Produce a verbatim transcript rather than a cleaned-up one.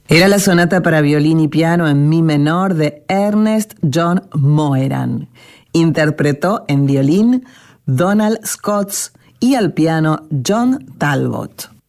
Era la sonata para violín y piano en mi menor de Ernest John Moeran. Interpretó en violín Donald Scotts y al piano John Talbot.